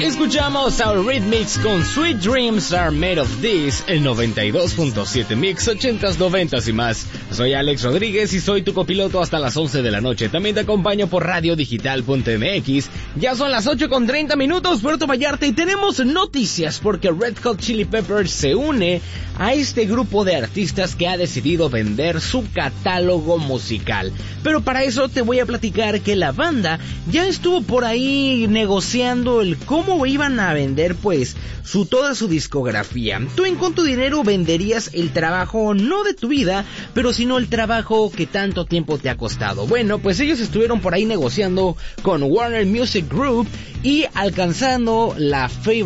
Escuchamos a Rhythmics con Sweet Dreams Are Made of This, el 92.7 Mix, 80s, 90s y más. Soy Alex Rodríguez y soy tu copiloto hasta las 11 de la noche. También te acompaño por radiodigital.mx. Ya son las 8:30, Puerto Vallarta, y tenemos noticias porque Red Hot Chili Peppers se une a este grupo de artistas que ha decidido vender su catálogo musical. Pero para eso te voy a platicar que la banda ya estuvo por ahí negociando el cómo iban a vender pues toda su discografía. Tú con tu dinero venderías el trabajo no de tu vida, pero sino el trabajo que tanto tiempo te ha costado. Bueno, pues ellos estuvieron por ahí negociando con Warner Music Group y alcanzando la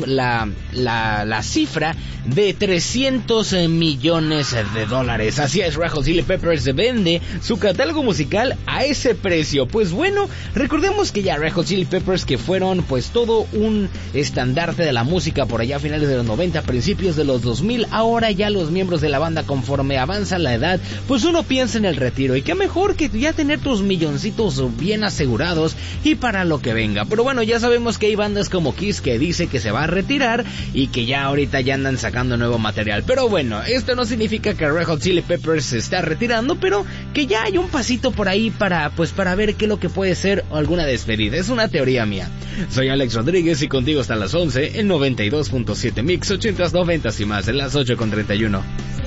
cifra de $300 millones. Así es, Red Hot Chili Peppers vende su catálogo musical a ese precio. Pues bueno, recordemos que ya Red Hot Chili Peppers, que fueron pues todo un estandarte de la música por allá a finales de los 90, principios de los 2000, ahora ya los miembros de la banda, conforme avanza la edad, pues uno piensa en el retiro, y qué mejor que ya tener tus milloncitos bien asegurados y para lo que venga. Pero bueno, ya sabemos que hay bandas como Kiss que dice que se va a retirar y que ya ahorita ya andan sacando nuevo material. Pero bueno, esto no significa que Red Hot Chili Peppers se está retirando, pero que ya hay un pasito por ahí para ver qué es lo que puede ser alguna despedida. Es una teoría mía. Soy Alex Rodríguez y contigo hasta las 11 en 92.7 Mix, 80s, 90s y más, en las 8:31.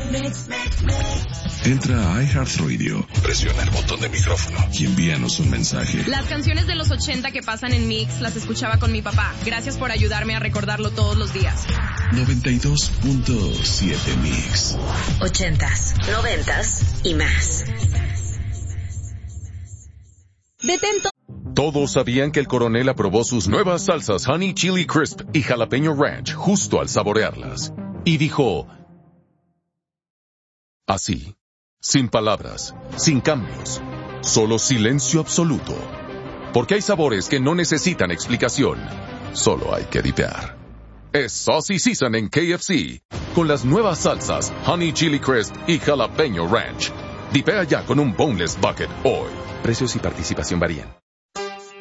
Entra a iHeartRadio, presiona el botón de micrófono y envíanos un mensaje. Las canciones de los 80 que pasan en Mix las escuchaba con mi papá. Gracias por ayudarme a recordarlo todos los días. 92.7 Mix. 80s, 90s y más. Detento. Todos sabían que el coronel aprobó sus nuevas salsas Honey Chili Crisp y Jalapeño Ranch justo al saborearlas. Y dijo, así, sin palabras, sin cambios, solo silencio absoluto. Porque hay sabores que no necesitan explicación, solo hay que dipear. Es Saucy Season en KFC, con las nuevas salsas Honey Chili Crisp y Jalapeño Ranch. Dipea ya con un Boneless Bucket hoy. Precios y participación varían.